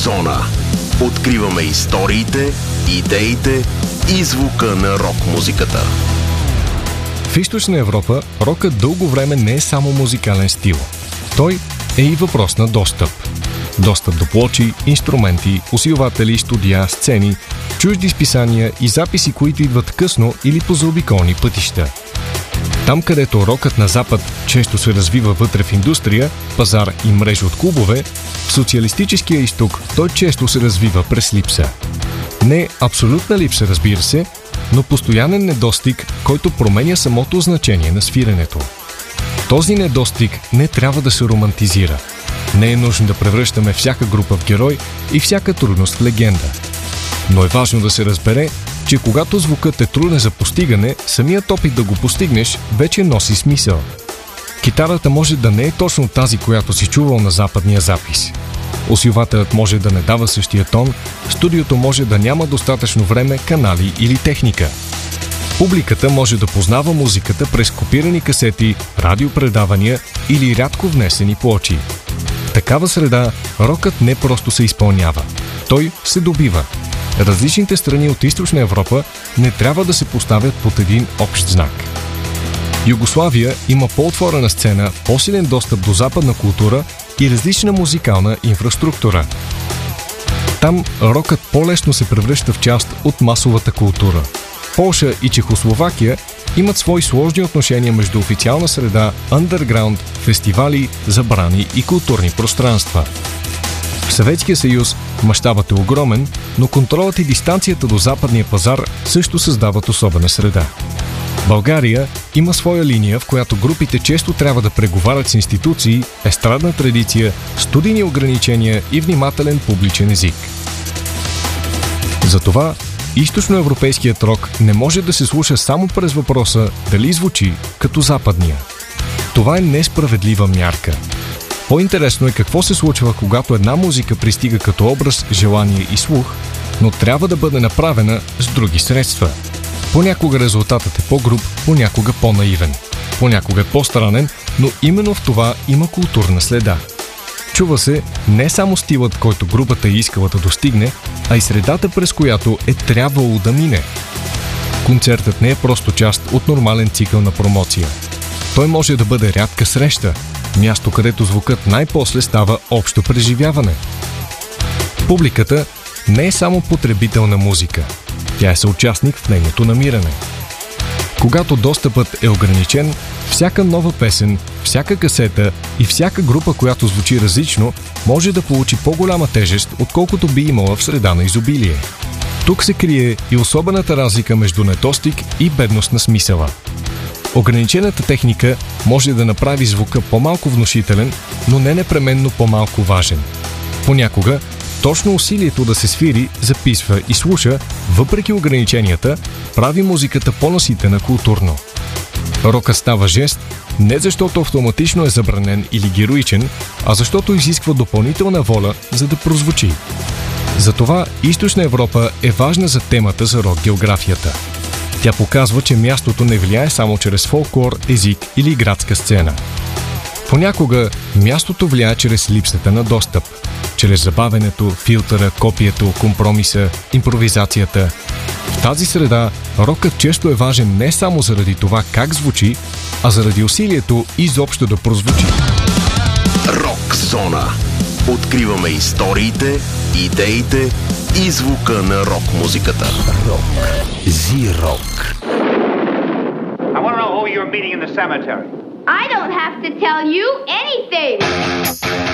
Зона. Откриваме историите, идеите и звука на рок-музиката. В Източна Европа рокът дълго време не е само музикален стил. Той е и въпрос на достъп. Достъп до плочи, инструменти, усилватели, студия, сцени, чужди списания и записи, които идват късно или по заобиколни пътища. Там, където рокът на Запад често се развива вътре в индустрия, пазар и мрежа от клубове, в социалистическия изток той често се развива през липса. Не абсолютна липса, разбира се, но постоянен недостиг, който променя самото значение на свиренето. Този недостиг не трябва да се романтизира. Не е нужно да превръщаме всяка група в герой и всяка трудност в легенда. Но е важно да се разбере, че когато звукът е труден за постигане, самият опит да го постигнеш вече носи смисъл. Китарата може да не е точно тази, която си чувал на западния запис. Усилвателят може да не дава същия тон, студиото може да няма достатъчно време, канали или техника. Публиката може да познава музиката през копирани касети, радиопредавания или рядко внесени плочи. В такава среда рокът не просто се изпълнява, той се добива. Различните страни от Източна Европа не трябва да се поставят под един общ знак. Югославия има по-отворена сцена, по-силен достъп до западна култура и различна музикална инфраструктура. Там рокът по-лесно се превръща в част от масовата култура. Полша и Чехословакия имат свои сложни отношения между официална среда, андерграунд, фестивали, забрани и културни пространства. В Съветския съюз мащабът е огромен, но контролът и дистанцията до западния пазар също създават особена среда. България има своя линия, в която групите често трябва да преговарят с институции, естрадна традиция, студийни ограничения и внимателен публичен език. Затова източноевропейският рок не може да се слуша само през въпроса дали звучи като западния. Това е несправедлива мярка. По-интересно е какво се случва, когато една музика пристига като образ, желание и слух, но трябва да бъде направена с други средства. Понякога резултатът е по-груб, понякога по-наивен. Понякога е по-странен, но именно в това има културна следа. Чува се не само стилът, който групата е искала да достигне, а и средата, през която е трябвало да мине. Концертът не е просто част от нормален цикъл на промоция. Той може да бъде рядка среща, място, където звукът най-после става общо преживяване. Публиката не е само потребител на музика. Тя е съучастник в нейното намиране. Когато достъпът е ограничен, всяка нова песен, всяка касета и всяка група, която звучи различно, може да получи по-голяма тежест, отколкото би имала в среда на изобилие. Тук се крие и особената разлика между недостиг и бедност на смисъла. Ограничената техника може да направи звука по-малко внушителен, но не непременно по-малко важен. Понякога точно усилието да се свири, записва и слуша, въпреки ограниченията, прави музиката по-наситена културно. Рокът става жест не защото автоматично е забранен или героичен, а защото изисква допълнителна воля, за да прозвучи. Затова Източна Европа е важна за темата за рок-географията. Тя показва, че мястото не влияе само чрез фолклор, език или градска сцена. Понякога мястото влияе чрез липсата на достъп, чрез забавенето, филтъра, копието, компромиса, импровизацията. В тази среда рокът често е важен не само заради това как звучи, а заради усилието изобщо да прозвучи. Рок зона. Откриваме историите, идеите и звука на рок-музиката. Рок. Зи-рок. I want to know who you're meeting in the cemetery. I don't have to tell you anything.